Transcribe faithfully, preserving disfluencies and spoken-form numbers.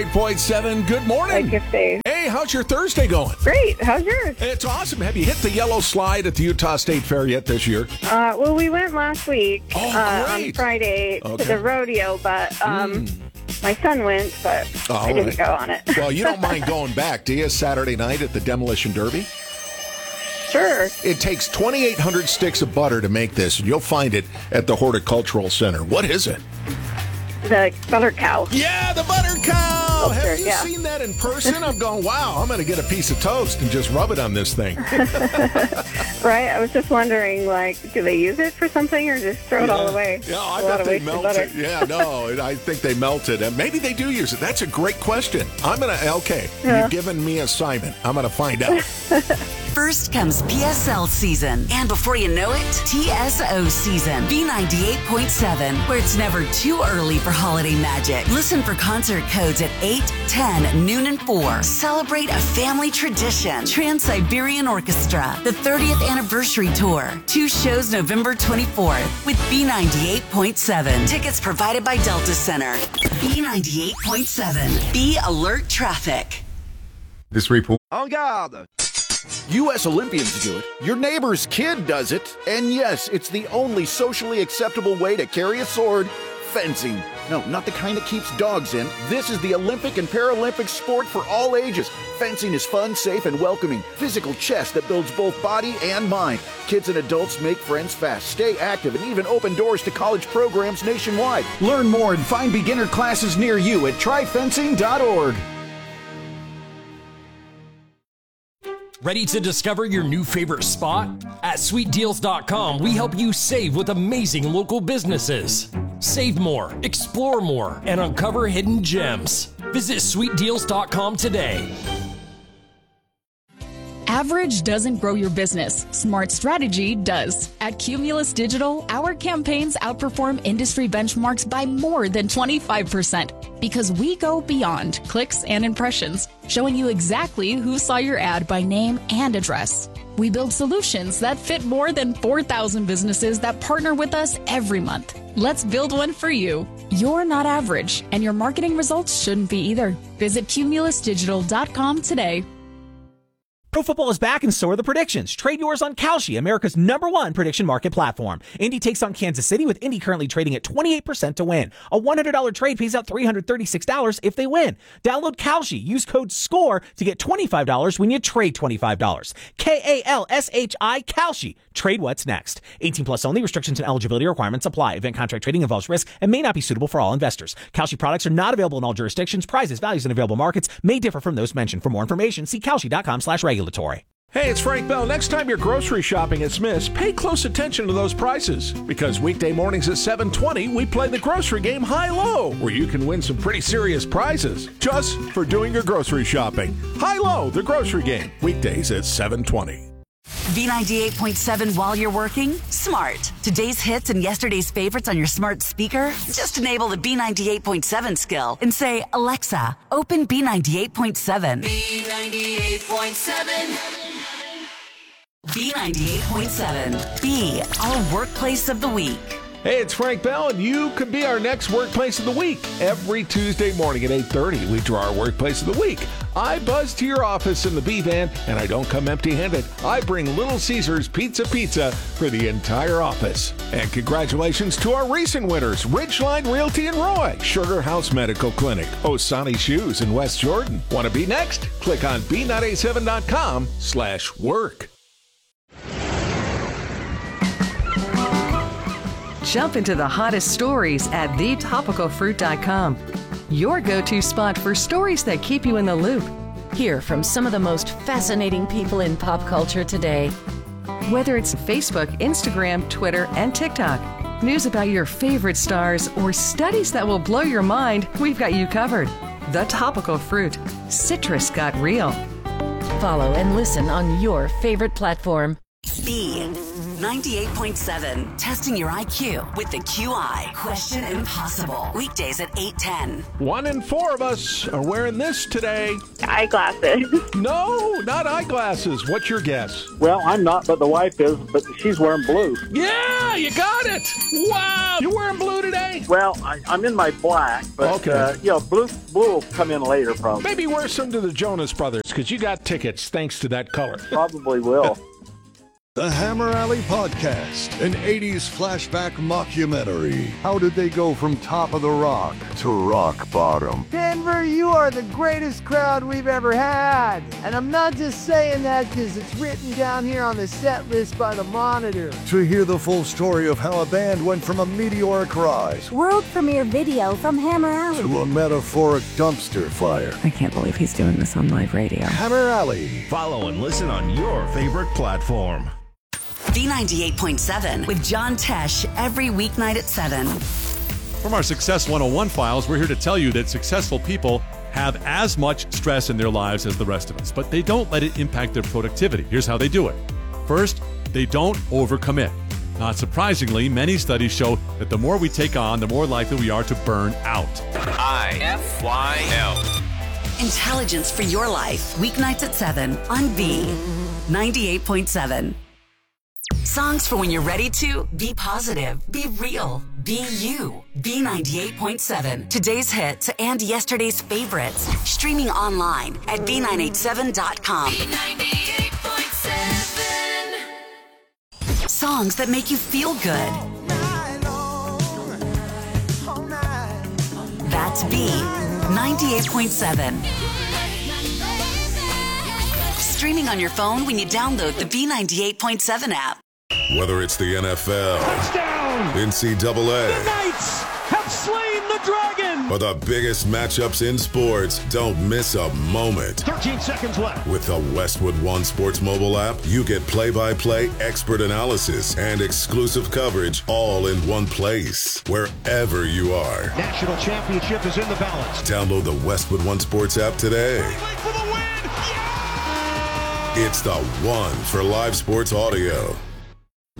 eight point seven, good morning. Good day. Hey, how's your Thursday going? Great. How's yours? It's awesome. Have you hit the yellow slide at the Utah State Fair yet this year? Uh, well, we went last week Oh, uh, on great. Friday Okay. to the rodeo, but um, Mm. my son went, but All I didn't right. go on it. Well, you don't mind going back, do you, Saturday night at the Demolition Derby? Sure. It takes twenty-eight hundred sticks of butter to make this, and you'll find it at the Horticultural Center. What is it? The butter cow. Yeah, the butter cow. Sculpture, Have you yeah. seen that in person? I'm going, wow, I'm going to get a piece of toast and just rub it on this thing. Right? I was just wondering, like, do they use it for something or just throw it all away? Yeah, I A lot bet of they wasted melt butter. it. Yeah, no, I think they melt it. And maybe they do use it. That's a great question. I'm going to, okay, Yeah. you've given me assignment. I'm going to find out. First comes P S L season. And before you know it, T S O season. B ninety-eight point seven, where it's never too early for holiday magic. Listen for concert codes at eight, ten, noon, and four. Celebrate a family tradition. Trans-Siberian Orchestra, the thirtieth anniversary tour. Two shows November twenty-fourth with B ninety-eight point seven. Tickets provided by Delta Center. B ninety-eight point seven. Be alert traffic. This report. En garde! U S Olympians do it, your neighbor's kid does it, and yes, it's the only socially acceptable way to carry a sword, fencing. No, not the kind that keeps dogs in. This is the Olympic and Paralympic sport for all ages. Fencing is fun, safe, and welcoming. Physical chess that builds both body and mind. Kids and adults make friends fast, stay active, and even open doors to college programs nationwide. Learn more and find beginner classes near you at try fencing dot org. Ready to discover your new favorite spot? At sweet deals dot com, we help you save with amazing local businesses. Save more, explore more, and uncover hidden gems. Visit sweet deals dot com today. Average doesn't grow your business. Smart strategy does. At Cumulus Digital, our campaigns outperform industry benchmarks by more than twenty-five percent because we go beyond clicks and impressions, showing you exactly who saw your ad by name and address. We build solutions that fit more than four thousand businesses that partner with us every month. Let's build one for you. You're not average, and your marketing results shouldn't be either. Visit cumulus digital dot com today. Pro Football is back, and so are the predictions. Trade yours on Kalshi, America's number one prediction market platform. Indy takes on Kansas City, with Indy currently trading at twenty-eight percent to win. A one hundred dollars trade pays out three hundred thirty-six dollars if they win. Download Kalshi. Use code SCORE to get twenty-five dollars when you trade twenty-five dollars. K A L S H I, Kalshi. Trade what's next. eighteen plus only. Restrictions and eligibility requirements apply. Event contract trading involves risk and may not be suitable for all investors. Kalshi products are not available in all jurisdictions. Prices, values, and available markets may differ from those mentioned. For more information, see kalshi dot com slash regulatory. Hey, it's Frank Bell. Next time you're grocery shopping at Smith's, pay close attention to those prices. Because weekday mornings at seven twenty, we play the grocery game High-Low, where you can win some pretty serious prizes just for doing your grocery shopping. High-Low, the grocery game, weekdays at seven twenty. B ninety-eight point seven while you're working? Smart. Today's hits and yesterday's favorites on your smart speaker? Just enable the B ninety-eight point seven skill and say, Alexa, open B ninety-eight point seven. B ninety-eight point seven. B ninety-eight point seven. Be our workplace of the week. Hey, it's Frank Bell, and you could be our next Workplace of the Week. Every Tuesday morning at eight thirty, we draw our Workplace of the Week. I buzz to your office in the B-Van, and I don't come empty-handed. I bring Little Caesars Pizza Pizza for the entire office. And congratulations to our recent winners, Ridgeline Realty in Roy, Sugar House Medical Clinic, Osani Shoes in West Jordan. Want to be next? Click on B nine eight seven dot com slash work. Jump into the hottest stories at the topical fruit dot com. Your go-to spot for stories that keep you in the loop. Hear from some of the most fascinating people in pop culture today. Whether it's Facebook, Instagram, Twitter, and TikTok, news about your favorite stars, or studies that will blow your mind, we've got you covered. The Topical Fruit. Citrus got real. Follow and listen on your favorite platform. B ninety-eight point seven. Testing your I Q with the Q I. Question Impossible. Weekdays at eight ten. One in four of us are wearing this today. Eyeglasses. No, not eyeglasses. What's your guess? Well, I'm not, but the wife is, but she's wearing blue. Yeah! Yeah, you got it. Wow. You wearing blue today? Well, I, I'm in my black, but, okay. uh, you know, blue, blue will come in later, probably. Maybe wear some to the Jonas Brothers, because you got tickets thanks to that color. Probably will. The Hammer Alley Podcast, an eighties flashback mockumentary. How did they go from top of the rock to rock bottom? Denver, you are the greatest crowd we've ever had. And I'm not just saying that because it's written down here on the set list by the Monitor. To hear the full story of how a band went from a meteoric rise, world premiere video from Hammer Alley, to a metaphoric dumpster fire. I can't believe he's doing this on live radio. Hammer Alley. Follow and listen on your favorite platform. B ninety-eight point seven with John Tesh every weeknight at seven. From our Success one oh one files, we're here to tell you that successful people have as much stress in their lives as the rest of us, but they don't let it impact their productivity. Here's how they do it. First, they don't overcommit. Not surprisingly, many studies show that the more we take on, the more likely we are to burn out. I F Y L. Intelligence for your life. Weeknights at seven on B ninety-eight point seven. Songs for when you're ready to be positive, be real, be you. B ninety-eight point seven. Today's hits and yesterday's favorites. Streaming online at B nine eighty-seven dot com. B ninety-eight point seven. Songs that make you feel good. That's B ninety-eight point seven. Streaming on your phone when you download the B ninety-eight point seven app. Whether it's the N F L, touchdown, N C double A, the Knights have slain the dragon, or the biggest matchups in sports, don't miss a moment. thirteen seconds left. With the Westwood One Sports mobile app, you get play-by-play expert analysis and exclusive coverage all in one place, wherever you are. National championship is in the balance. Download the Westwood One Sports app today. For the win. Yeah! It's the one for live sports audio.